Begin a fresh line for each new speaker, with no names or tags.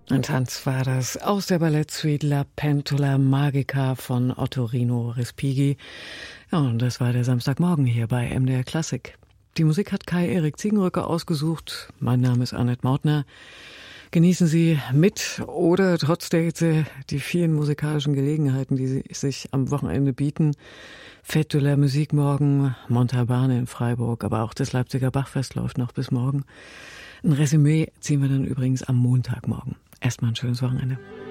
Ein Tanz war das aus der Ballettsuite La Pentola Magica von Ottorino Respighi. Ja, und das war der Samstagmorgen hier bei MDR Klassik. Die Musik hat Kai-Erik Ziegenröcker ausgesucht. Mein Name ist Annette Mautner. Genießen Sie mit oder trotz der Hitze die vielen musikalischen Gelegenheiten, die sich am Wochenende bieten. Fête de la Musique morgen, Montalbán in Freiburg, aber auch das Leipziger Bachfest läuft noch bis morgen. Ein Resümee ziehen wir dann übrigens am Montagmorgen. Erstmal ein schönes Wochenende.